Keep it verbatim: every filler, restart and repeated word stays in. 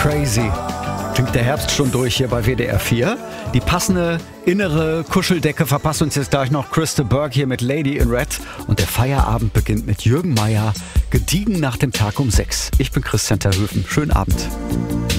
Crazy. Klingt der Herbst schon durch hier bei W D R vier. Die passende innere Kuscheldecke verpasst uns jetzt gleich noch Krista Burke hier mit Lady in Red. Und der Feierabend beginnt mit Jürgen Meier, gediegen nach dem Tag um sechs. Ich bin Christian Terhöfen. Schönen Abend.